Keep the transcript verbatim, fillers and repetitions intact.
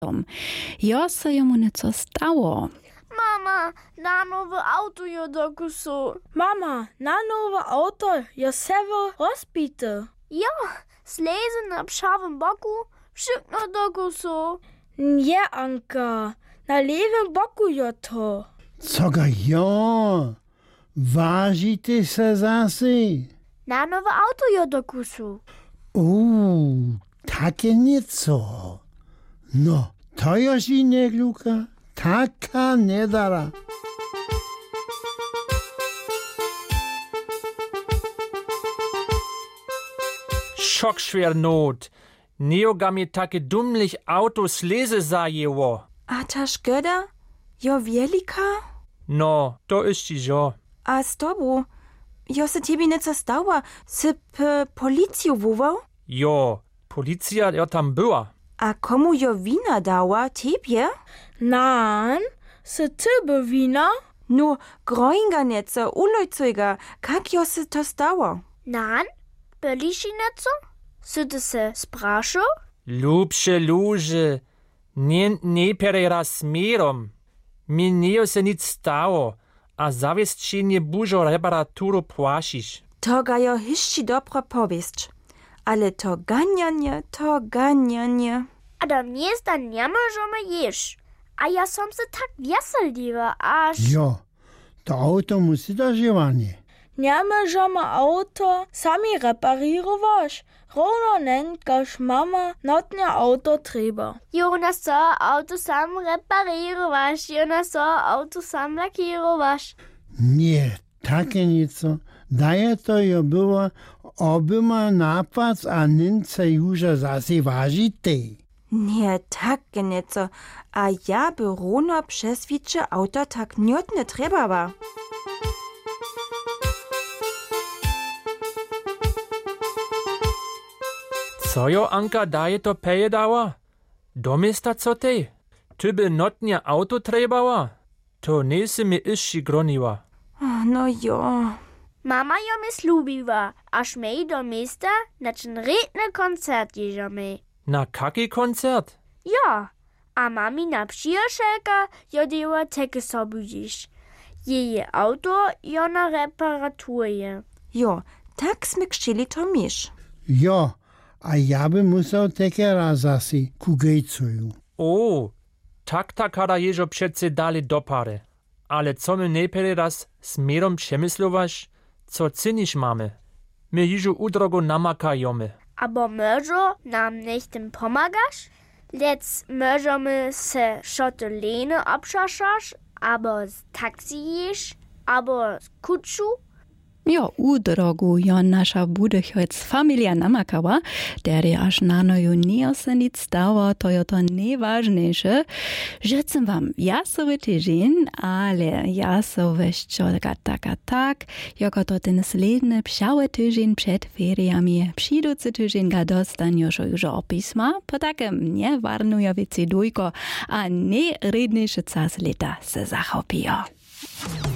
Jo se jemu něco stało. Mama, na nowe auto jo dokusu. Mama, na nowe auto jo sewo rozbite. Ja, sleze na pszawym boku, wszystko dokusu. Nie, Anka, na lewym boku jo to. Coga jo, ważycie se zase. Na nowe auto jo dokusu. Uuu, takie nieco. No, to już i nie gluka. Taka nedara. Schockschwer Not. Neoga mi takie dummlich Auto sleze zajeło. A ta szkoda? Jo wielika? No, to ist ci jo. A z tobą? Jo se tobie nieco stało? Se p policju wołał? Jo, policja jo tam była. A komu jo wina dała? Tobie? Nan, se tyby wina? No, grojnga nieco, ulojcujga. Kak jo se to stało? Nan, byliś nieco? Syty se spraszo? Lubsze luże, nie, nie perera smerom. Mi nie se nic stało, a zawieszczenie bużo reparaturu płasisz. To ga jo hiszci dobro powieść. Ale to ganianie, to ganianie. A do miasta nie możemy jeść. A ja som se tak weseliła, aż... Jo, to auto musi dożywanie. Nie możemy auto sami reparirować. Równo nenkaż mama notnie auto trzeba. Jonas so auto sam reparirować, Jonas so auto sam lakierować. Nie, takie nieco. Daje to jo było obyma napad, a nince już zase ważyte. Nie, tak nieco. A ja by równo przeswiadczy auto tak niotne trzeba. Co jo Anka daje to peje dała? Do miasta co tej? Ty by notnie auto trebała? To nie si mi iści groniła. No jo. Mama jo mi slubiła, aż my do miasta na ten redny koncert jedziemy. Na kaki koncert? Ja, a mami na przyjacielka jo dzieła takie sobie dziś. Jeje auto jo na reparatuje. Jo, tak sme chcieli to misz. Jo, a ja by musel tekera zase ku gejcuju. O, tak ta kada jeżo przece dali do pary. Ale co my najpierw raz smerom przemyslowasz, co cynisz mamy? My jeżo udrogo namakajemy. Aber może nam nicht tym pomagasz? Let's możemy se szotolene abschaszasz, albo z taksi jesz, albo z kutszu. Jo, u drogu jo nasza budychojc familia namakała, der aż na noju nie se nic stało, to jo to najważniejsze. Życzę wam jasowy tydzień, ale jasowy szczodka taka tak, jako to ten sledny psiały tydzień przed feriami, przyjducy tydzień ga dostaniesz już opisma, po takim nie warnujowicy dujko, a najredniejszy czas leta se zachopijo.